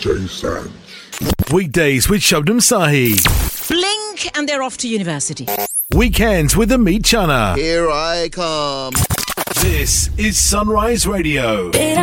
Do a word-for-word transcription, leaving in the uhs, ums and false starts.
J Sanch. Weekdays with Shabnam Sahi. Blink and they're off to university. Weekends with Amit Chana. Here I come. This is Sunrise Radio.